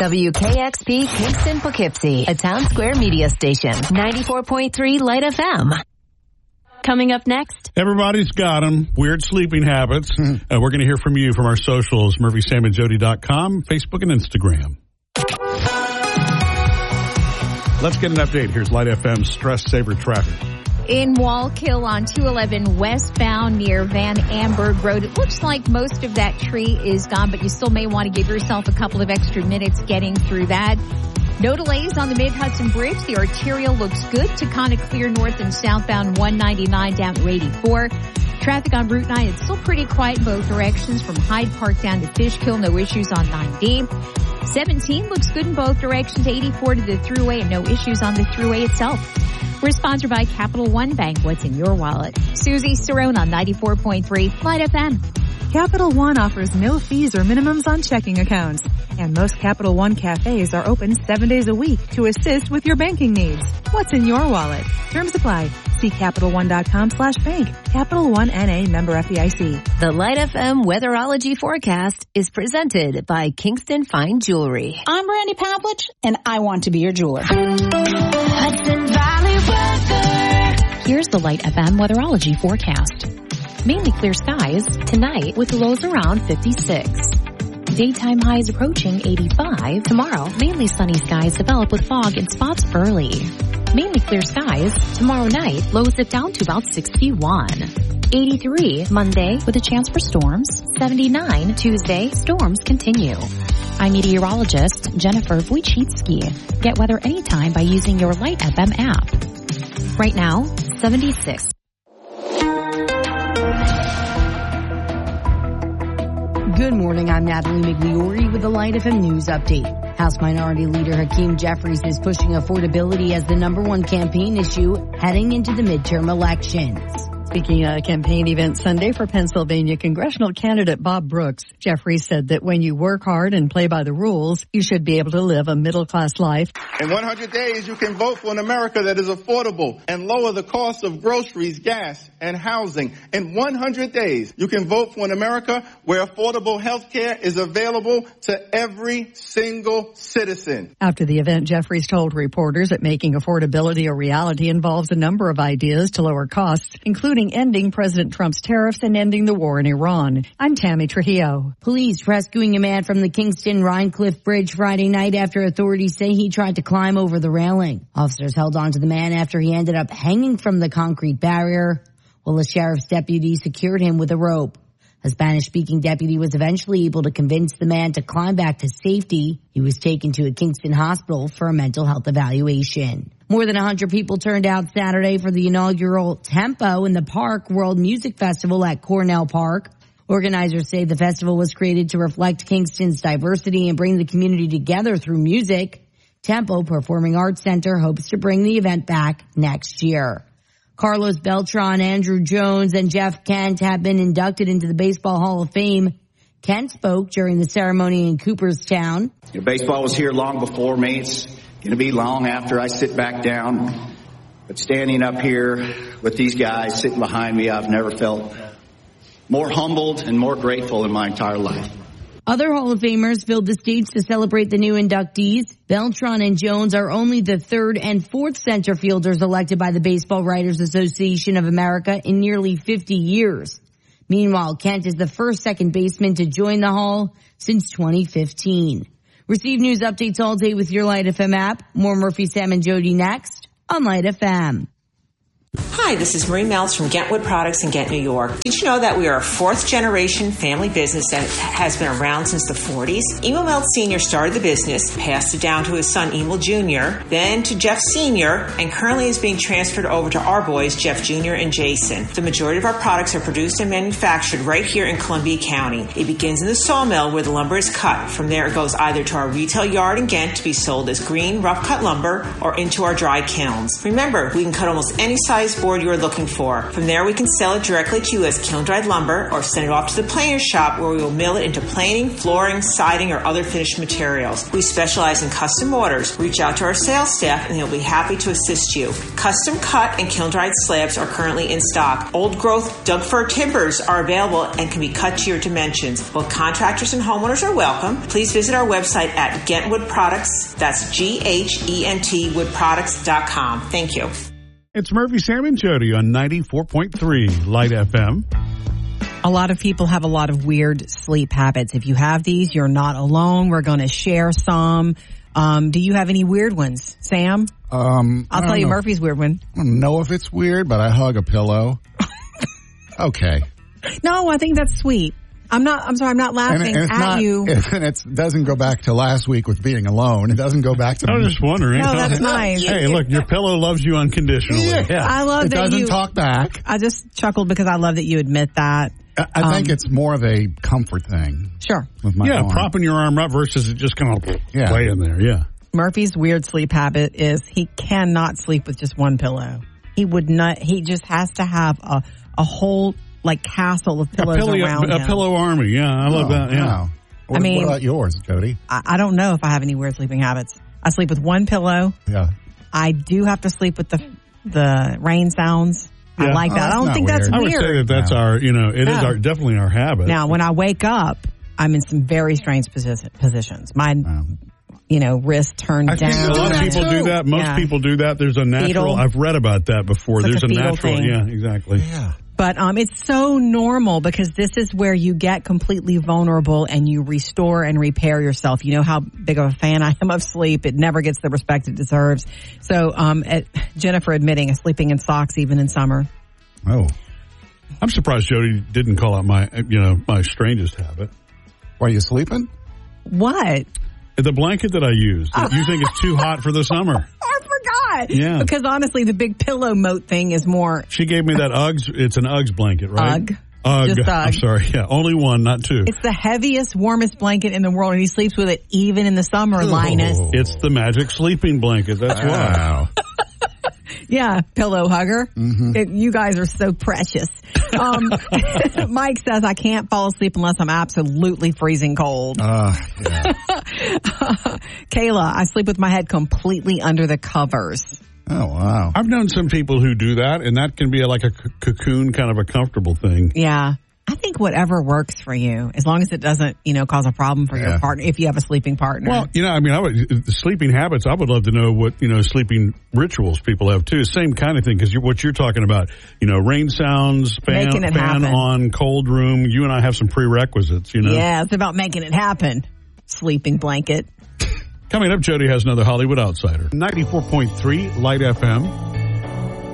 WKXP Kingston Poughkeepsie, a Town Square media station. 94.3 Light FM. Coming up next. Everybody's got them. Weird sleeping habits. We're going to hear from you from our socials, MurphySamandJody.com, Facebook, and Instagram. Let's get an update. Here's Light FM Stress Saver traffic. In Wallkill on 211 westbound near Van Amberg Road. It looks like most of that tree is gone, but you still may want to give yourself a couple of extra minutes getting through that. No delays on the Mid-Hudson Bridge. The arterial looks good to kind of clear north and southbound 199 down to 84. Traffic on Route 9, it's still pretty quiet in both directions from Hyde Park down to Fishkill. No issues on 9D. 17 looks good in both directions. 84 to the Thruway and no issues on the Thruway itself. We're sponsored by Capital One Bank. What's in your wallet? Susie Cerrone on 94.3 Light FM. Capital One offers no fees or minimums on checking accounts. And most Capital One cafes are open 7 days a week to assist with your banking needs. What's in your wallet? Terms apply. See CapitalOne.com/bank. Capital One N.A. member FDIC. The Light FM weatherology forecast is presented by Kingston Fine Jewelry. I'm Brandy Pavlich, and I want to be your jeweler. Hudson Valley weather. Here's the Light FM weatherology forecast. Mainly clear skies tonight with lows around 56. Daytime highs approaching 85. Tomorrow, mainly sunny skies develop with fog in spots early. Mainly clear skies. Tomorrow night, lows dip down to about 61. 83 Monday with a chance for storms. 79 Tuesday, storms continue. I'm meteorologist Jennifer Wojcicki. Get weather anytime by using your Light FM app. Right now, 76. Good morning, I'm Natalie Migliori with the Light FM News Update. House Minority Leader Hakeem Jeffries is pushing affordability as the number one campaign issue heading into the midterm elections. Speaking at a campaign event Sunday for Pennsylvania congressional candidate Bob Brooks, Jeffries said that when you work hard and play by the rules, you should be able to live a middle-class life. In 100 days, you can vote for an America that is affordable and lower the cost of groceries, gas, and housing. In 100 days, you can vote for an America where affordable health care is available to every single citizen. After the event, Jeffries told reporters that making affordability a reality involves a number of ideas to lower costs, including ending President Trump's tariffs and ending the war in Iran. I'm Tammy Trujillo. Police rescuing a man from the Kingston Rhinecliff Bridge Friday night after authorities say he tried to climb over the railing. Officers held on to the man after he ended up hanging from the concrete barrier, while a sheriff's deputy secured him with a rope. A Spanish-speaking deputy was eventually able to convince the man to climb back to safety. He was taken to a Kingston hospital for a mental health evaluation. More than 100 people turned out Saturday for the inaugural Tempo in the Park World Music Festival at Cornell Park. Organizers say the festival was created to reflect Kingston's diversity and bring the community together through music. Tempo Performing Arts Center hopes to bring the event back next year. Carlos Beltran, Andrew Jones, and Jeff Kent have been inducted into the Baseball Hall of Fame. Kent spoke during the ceremony in Cooperstown. Baseball was here long before me. It's going to be long after I sit back down. But standing up here with these guys sitting behind me, I've never felt more humbled and more grateful in my entire life. Other Hall of Famers filled the stage to celebrate the new inductees. Beltran and Jones are only the third and fourth center fielders elected by the Baseball Writers Association of America in nearly 50 years. Meanwhile, Kent is the first second baseman to join the Hall since 2015. Receive news updates all day with your Light FM app. More Murphy, Sam, and Jody next on Light FM. Hi, this is Marie Meltz from Gentwood Products in Ghent, New York. Did you know that we are a fourth-generation family business that has been around since the 40s? Emil Meltz Sr. started the business, passed it down to his son Emil Jr., then to Jeff Sr., and currently is being transferred over to our boys, Jeff Jr. and Jason. The majority of our products are produced and manufactured right here in Columbia County. It begins in the sawmill where the lumber is cut. From there, it goes either to our retail yard in Ghent to be sold as green, rough-cut lumber or into our dry kilns. Remember, we can cut almost any size size board you are looking for. From there, we can sell it directly to you as kiln-dried lumber or send it off to the planer shop where we will mill it into planing, flooring, siding, or other finished materials. We specialize in custom orders. Reach out to our sales staff and they'll be happy to assist you. Custom cut and kiln-dried slabs are currently in stock. Old growth Doug fir timbers are available and can be cut to your dimensions. Both contractors and homeowners are welcome. Please visit our website at Gentwood Products. That's GENT woodproducts.com. Thank you. It's Murphy, Sam, and Jody on 94.3 Light FM. A lot of people have a lot of weird sleep habits. If you have these, you're not alone. We're going to share some. Do you have any weird ones, Sam? I'll tell you Murphy's weird one. I don't know if it's weird, but I hug a pillow. Okay. No, I think that's sweet. I'm sorry, I'm not laughing at you. And it doesn't go back to last week with being alone. It doesn't go back to I was just wondering. No, that's nice. Hey, look, your pillow loves you unconditionally. Yeah. I love that it doesn't talk back. I just chuckled because I love that you admit that. I think it's more of a comfort thing. Sure. With my arm. Propping your arm up versus it just kind of laying there. Yeah. Murphy's weird sleep habit is he cannot sleep with just one pillow. He would not. He just has to have a whole castle of pillows around him. A pillow army. Yeah, I love that. Yeah. Wow. What about yours, Jody? I don't know if I have any weird sleeping habits. I sleep with one pillow. Yeah. I do have to sleep with the rain sounds. Yeah. I like that. I don't think that's weird. I would say that's our, it is definitely our habit. Now, when I wake up, I'm in some very strange positions. My, wrist turned down. I think a lot of people do that. Most people do that. There's a natural. Fetal. I've read about that before. There's a natural thing. Yeah, exactly. Yeah. But it's so normal because this is where you get completely vulnerable and you restore and repair yourself. You know how big of a fan I am of sleep. It never gets the respect it deserves. So Jennifer admitting sleeping in socks even in summer. Oh. I'm surprised Jody didn't call out my strangest habit. Why, are you sleeping? What? The blanket that I used. You think it's too hot for the summer. I forgot. Yeah. Because honestly, the big pillow moat thing is more. She gave me that Uggs. It's an Uggs blanket, right? Ugg. Just Ugg. I'm sorry. Yeah. Only one, not two. It's the heaviest, warmest blanket in the world, and he sleeps with it even in the summer, Linus. It's the magic sleeping blanket. That's why. Yeah, pillow hugger. Mm-hmm. You guys are so precious. Mike says, I can't fall asleep unless I'm absolutely freezing cold. Yeah. Kayla, I sleep with my head completely under the covers. Oh, wow. I've known some people who do that, and that can be like a cocoon, kind of a comfortable thing. Yeah. I think whatever works for you, as long as it doesn't, cause a problem for your partner, if you have a sleeping partner. Well, the sleeping habits, I would love to know what, sleeping rituals people have too. Same kind of thing, because what you're talking about, rain sounds, fan on, cold room. You and I have some prerequisites, Yeah, it's about making it happen. Sleeping blanket. Coming up, Jody has another Hollywood Outsider. 94.3 Light FM.